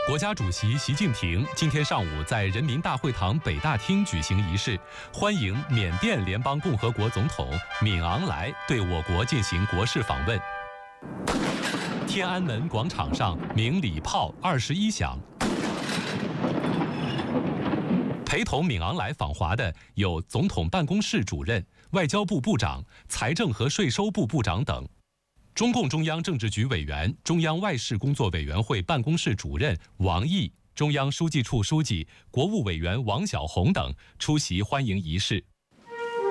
国家主席习近平今天上午在人民大会堂北大厅举行仪式，欢迎缅甸联邦共和国总统敏昂莱对我国进行国事访问。天安门广场上鸣礼炮21响。陪同敏昂莱访华的有总统办公室主任、外交部部长、财政和税收部部长等。中共中央政治局委员、中央外事工作委员会办公室主任王毅、中央书记处书记、国务委员王晓红等出席欢迎仪式。